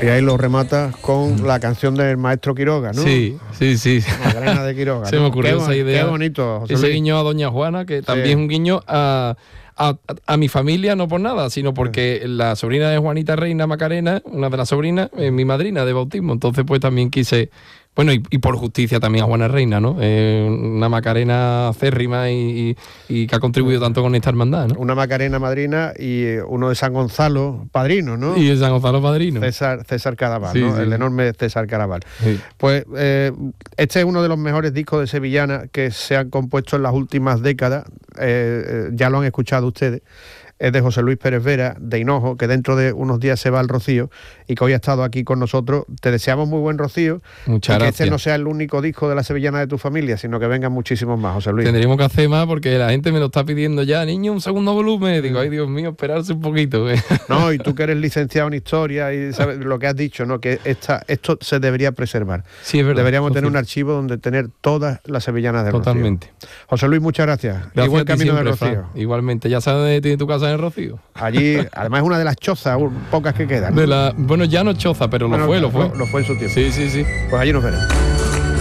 Y ahí lo rematas con la canción del maestro Quiroga, ¿no? Sí. Magdalena de Quiroga. Se me ocurrió esa idea. Qué bonito, José Ese Luis. guiño a doña Juana, que también es un guiño a mi familia, no por nada, sino porque la sobrina de Juanita Reina Macarena, una de las sobrinas, es mi madrina de bautismo. Entonces pues también quise... Bueno, y por justicia también a Juana Reina, ¿no? Una Macarena acérrima y que ha contribuido tanto con esta hermandad, ¿no? Una Macarena madrina y uno de San Gonzalo padrino, ¿no? Y de San Gonzalo padrino. César Cadaval, Sí, ¿no? sí. El enorme César Cadaval. Sí. Pues este es uno de los mejores discos de sevillana que se han compuesto en las últimas décadas. Ya lo han escuchado ustedes. Es de José Luis Pérez Vera, de Hinojo, que dentro de unos días se va al Rocío y que hoy ha estado aquí con nosotros. Te deseamos muy buen Rocío. Muchas y que gracias. este no sea el único disco de la sevillana de tu familia, sino que vengan muchísimos más, José Luis. Tendríamos que hacer más porque la gente me lo está pidiendo ya. Niño, un segundo volumen. Digo, ay, Dios mío, esperarse un poquito. No, y tú que eres licenciado en historia y sabes lo que has dicho, ¿no? Que esto se debería preservar. Sí, es verdad. Deberíamos tener un archivo donde tener todas las sevillanas del Totalmente. Rocío. José Luis, muchas gracias. Gracias Y buen a ti camino del siempre, Rocío. Fran. Igualmente. ¿Ya sabes dónde tiene tu casa en el Rocío? Allí, además es una de las chozas, pocas que quedan, ¿no? Bueno, ya no choza, pero lo fue. Lo fue en su tiempo. Sí. Pues allí nos veremos.